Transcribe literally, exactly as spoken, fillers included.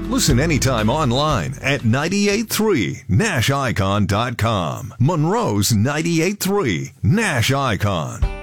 Listen anytime online at ninety-eight three Nash Icon dot com. Monroe's ninety-eight three Nash Icon.